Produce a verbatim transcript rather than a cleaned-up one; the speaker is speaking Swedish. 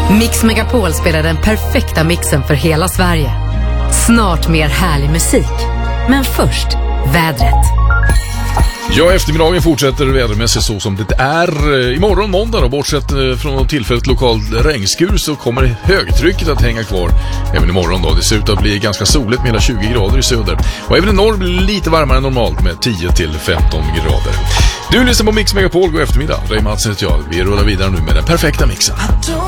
Mix Megapol spelar den perfekta mixen för hela Sverige. Snart mer härlig musik. Men först, vädret. Ja, eftermiddagen fortsätter vädermässigt så som det är. Imorgon måndag då, bortsett från tillfälligt lokal regnskur, så kommer högtrycket att hänga kvar även imorgon då. Det ser ut att bli ganska soligt med hela tjugo grader i söder. Och även i norr blir det lite varmare än normalt med tio till femton grader. Du lyssnar på Mix Megapol, god eftermiddag. Ray Matsen heter jag. Vi rullar vidare nu med den perfekta mixen.